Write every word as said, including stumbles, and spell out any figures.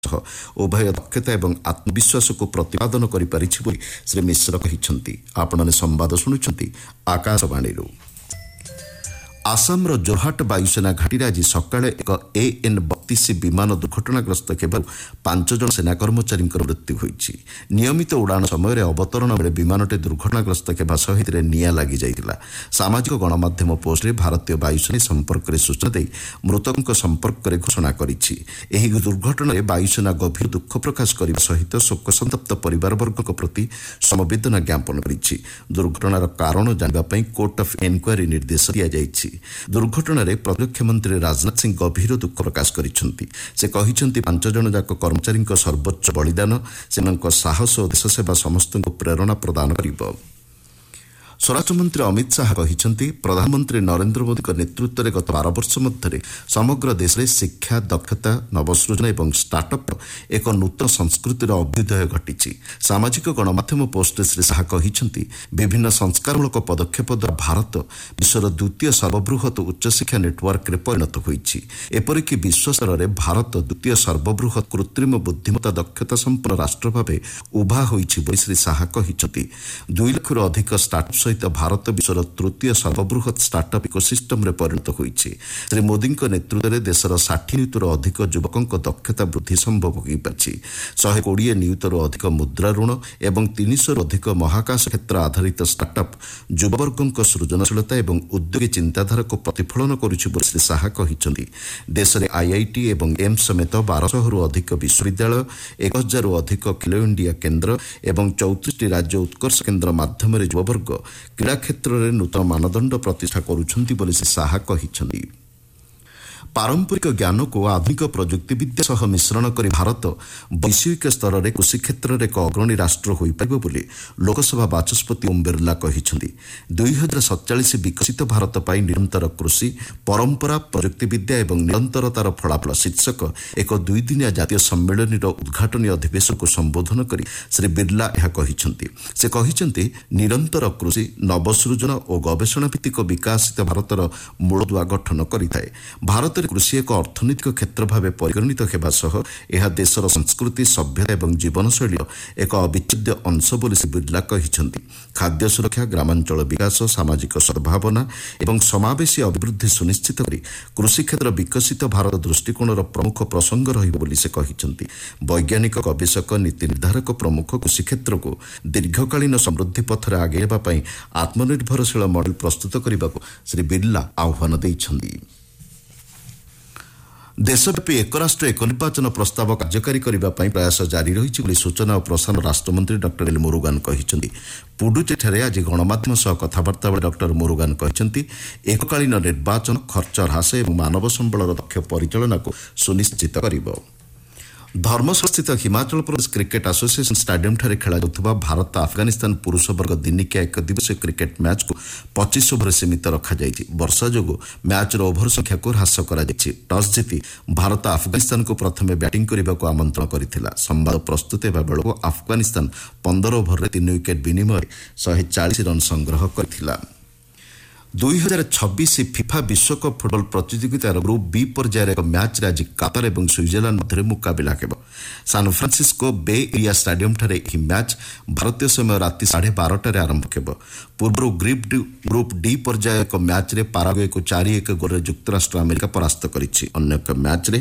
उभय दक्षता और आत्मविश्वास को प्रतिपादन कर श्री मिश्र कहते। आपने संवाद शुणुंट आकाशवाणी। आसामर जोरहाट वायुसेना घाटी आज सकाଳେ एक एएन बत्तीस विमान दुर्घटनाग्रस्त हेबारु पांच जन सेना कर्मचारी मृत्यु होईछि। नियमित उड़ान समय अवतरण बेले विमानटी दुर्घटनाग्रस्त हेबा सहित निआं लागि जाइतिला। सामाजिक गणमाध्यम पोस्टरे भारतीय वायुसेना संपर्क में सूचना दे मृतकों संपर्क में घोषणा करिछि। एही दुर्घटना वायुसेना गभीर दुख प्रकाश करने सहित शोकसंतप्त परिवारवर्ग प्रति समवेदना ज्ञापन करिछि। दुर्घटनार कारण जानिबा पई कोर्ट ऑफ इनक्वारी निर्देश दिया जाइछि। दुर्घटना प्रतिरक्षा मंत्री राजनाथ सिंह गभीर दुख प्रकाश करिसेंति। से कहिसेंति पांच जन जाक कर्मचारी सर्वोच्च बलिदान सेमानक साहस और देश सेवा समस्त प्रेरणा प्रदान करिबो। स्वराष्ट्र मंत्री अमित शाह कहते प्रधानमंत्री नरेंद्र मोदी नेतृत्व में गत बार वर्ष मध्य समग्र देश में शिक्षा दक्षता नवसृजन और स्टार्टअप एक नूतन संस्कृतिर अभ्युदय घटी। सामाजिक गणमाध्यम पोस्ट श्री शाह कहते विभिन्न संस्कारमूलक पदक्षेप द्वारा भारत विश्वर द्वितीय सर्वबृहत उच्चशिक्षा नेटवर्क में परिणत होइछि। एपरिक विश्व स्तर में भारत द्वितीय सर्वबृहत कृत्रिम बुद्धिमत्ता दक्षता संपन्न राष्ट्र भाव उभा होइछि बोली श्री शाह कहते। दुई लाख अधिक स्टार्टअप सहित भारत विश्वर तृतीय सर्वबृहत स्टार्टअप इकोसिस्टम रे परिणत होइछि। श्री मोदी नेतृत्व में देशर षाठी नियुतर अधिक युवकों दक्षता वृद्धि संभव हो पारिछि। शहे कोड़े नियुतर अधिक मुद्रा ऋण एवं तीन सौ अधिक महाकाश क्षेत्र आधारित स्टार्टअप युववर्गों सृजनशीलता और उद्योगी चिंताधारा को प्रतिफलन करुछि बोली श्री शाह कहते। देश में आईआईटी और एम्स समेत बारशह रु अधिक विश्वविद्यालय एक हजार रु अधिक खेलो इंडिया केन्द्र और चौतीस राज्य उत्कर्ष केन्द्र माध्यम युववर्ग क्रीड़ा क्षेत्र में नूतन मानदंड प्रतिष्ठा करुछंती बोली श्री शाह कहिछंती। पारंपरिक ज्ञान को आधुनिक प्रजुक्ति विद्या सह मिश्रण कर भारत वैश्विक स्तर में कृषि क्षेत्र में एक अग्रणी राष्ट्र हो पारिबो बोली लोकसभा बाचस्पति ओम बिरला कहिछंती। दुई हजार सतचाश विकसित भारत पाई निरंतर कृषि परंपरा प्रजुक्ति विद्या और निरंतरतार फलाफल शीर्षक एक दुईदिनिया जातीय सम्मेलन उद्घाटनी अधिवेशन को संबोधन कर श्री बिरला यह कहिछंती। से कहिछंती निरंतर कृषि नवसृजन और गवेषणा भित्तिक विकासित भारतर मूलदुआ गठन करिथाए। भारत कृषि एक अर्थनैतिक क्षेत्र भाव परिगणित होगा सह यह देशर संस्कृति सभ्यता और जीवनशैली एक अविच्छेद्य अंश बोली श्री बिरला कहिछंती। खाद्य सुरक्षा ग्रामांचल विकास सामाजिक सद्भावना और समावेशी अभिवृद्धि सुनिश्चित कर कृषि क्षेत्र विकसित भारत दृष्टिकोणर प्रमुख प्रसंग रहिबो बोली से कहिछंती। वैज्ञानिक गवेषक नीति निर्धारक प्रमुख कृषि क्षेत्र को दीर्घकालीन समृद्धि पथरे आगेवा पई आत्मनिर्भरशील मॉडल प्रस्तुत करने को श्री बिरला आह्वान देइछंती। देशव्यापी एक राष्ट्र एक निर्वाचन प्रस्ताव कार्यकारी करने प्रयास जारी रही सूचना और प्रसारण राष्ट्रमंत्री डॉक्टर एल मुरुगान कहते। पुडुचेरी आज गणमाध्यम सह कथबार्ता बेले डॉक्टर मुरुगान कहते एककालीन निर्वाचन खर्च ह्रास और मानव संबल दक्ष परिचालना को सुनिश्चित करिबो। धर्मशाला स्थित Himachal Pradesh cricket association stadium ठारे खेला जाउथबा भारत अफगानिस्तान पुरुष वर्ग दिनिकिया एक दिवसीय क्रिकेट मैच को पच्चीस ओवर सीमित रखा जाइछि। वर्षा जोगु मैच रो ओभर संख्या को ह्रास करा जाइछि। टॉस जीति भारत अफगानिस्तान को प्रथमे बैटिंग करने को आमंत्रण करिथिला। संवाद प्रस्तुत हेबा बेलको अफगानिस्तान पंद्रह ओभर रे तीन विकेट विनिमय एक सौ चालीस रन संग्रह करिथिला। दुई हजार छब्बीस फिफा विश्वकप फुटबल प्रतियोगितार ग्रुप बी पर्यायर एक मैच आज कातार और स्विट्जरलैंड मध्य मुकाबिला हेब। सान फ्रांसिस्को बे एरिया स्टेडियम ठारे यह मैच भारतीय समय राति साढ़े बारटार आरंभ हेब। पूर्व ग्रुप डी ग्रुप डी पर्यायर एक मैच रे पाराग्वे को चार एक गोल युक्तराष्ट्र अमेरिका परास्त करिछि। अन्य एक मैच रे